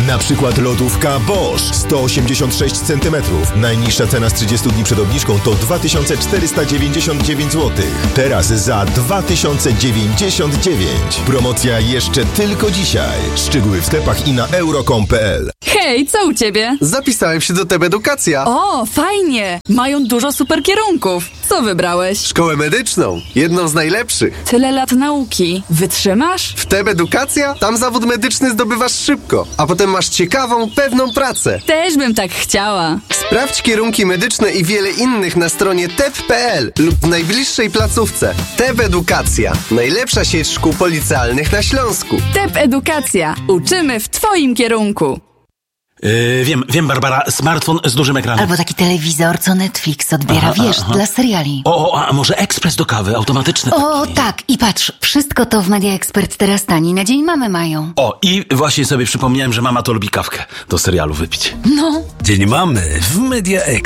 Na przykład lodówka Bosch 186 cm. Najniższa cena z 30 dni przed obniżką to 2499 zł. Teraz za 2099. Promocja jeszcze tylko dzisiaj. Szczegóły w sklepach i na euro.com.pl. Hej, co u ciebie? Zapisałem się do TEB Edukacja. O, fajnie! Mają dużo super kierunków. Co wybrałeś? Szkołę medyczną. Jedną z najlepszych. Tyle lat nauki. Wytrzymasz? W TEB Edukacja? Tam zawód medyczny zdobywasz szybko, a potem masz ciekawą, pewną pracę. Też bym tak chciała. Sprawdź kierunki medyczne i wiele innych na stronie teb.pl lub w najbliższej placówce. TEB Edukacja. Najlepsza sieć szkół policealnych na Śląsku. TEB Edukacja. Uczymy w twoim kierunku. Wiem, Barbara, smartfon z dużym ekranem. Albo taki telewizor, co Netflix odbiera, dla seriali. A może ekspres do kawy, automatyczny taki. Tak, i patrz, wszystko to w Media Expert teraz taniej, na Dzień Mamy mają. I właśnie sobie przypomniałem, że mama to lubi kawkę do serialu wypić. No. Dzień Mamy w Media Expert.